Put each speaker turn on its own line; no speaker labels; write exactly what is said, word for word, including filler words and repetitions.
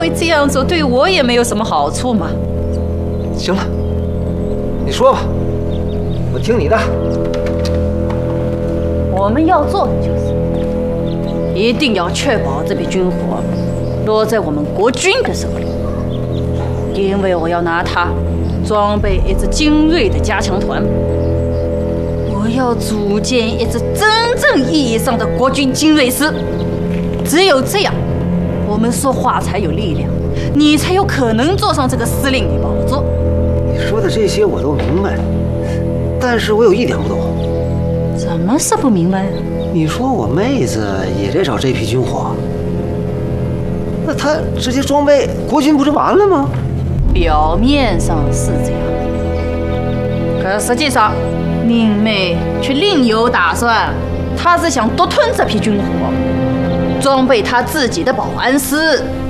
为这样做对我也没有什么好处嘛。
行了，你说吧，我听你的。
我们要做的就是，一定要确保这批军火落在我们国军的手里，因为我要拿它装备一支精锐的加强团。我要组建一支真正意义上的国军精锐师。只有这样，我们说话才有力量，你才有可能坐上这个司令的宝座。
你说的这些我都明白，但是我有一点不懂。
怎么是不明白？
你说我妹子也在找这批军火，那她直接装备国军不就完了吗？
表面上是这样，可实际上，宁妹却另有打算。她是想独吞这批军火，装备她自己的保安师。